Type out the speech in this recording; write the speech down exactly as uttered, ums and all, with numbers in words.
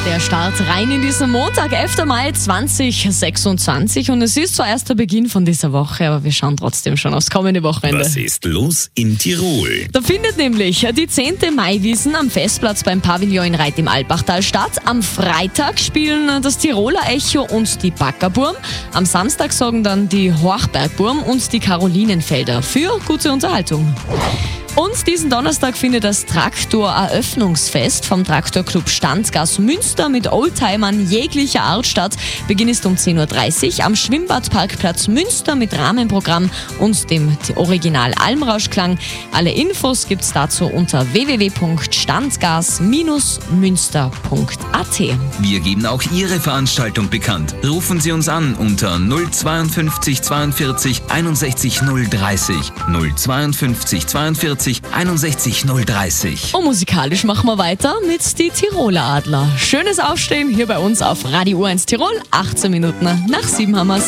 der Start rein in diesen Montag, elfter Mai zweitausendsechsundzwanzig. Und es ist zwar erst der Beginn von dieser Woche, aber wir schauen trotzdem schon aufs kommende Wochenende. Was ist los in Tirol? Da findet nämlich die zehnte Maiwiesen am Festplatz beim Pavillon in Reit im Alpbachtal statt. Am Freitag spielen das Tiroler Echo und die Backerburm. Am Samstag sorgen dann die Horchbergburm und die Karolinenfelder für gute Unterhaltung. Und diesen Donnerstag findet das Traktor-Eröffnungsfest vom Traktorclub Standgas Münster mit Oldtimern jeglicher Art statt. Beginn ist um zehn Uhr dreißig am Schwimmbadparkplatz Münster mit Rahmenprogramm und dem Original Almrauschklang. Alle Infos gibt's dazu unter w w w punkt standgas münster punkt a t. Wir geben auch Ihre Veranstaltung bekannt. Rufen Sie uns an unter null zweiundfünfzig zweiundvierzig einundsechzig null dreißig null zweiundfünfzig zweiundvierzig einundsechzig null dreißig. Und musikalisch machen wir weiter mit die Tiroler Adler. Schönes Aufstehen hier bei uns auf Radio eins Tirol. achtzehn Minuten nach sieben haben wir's.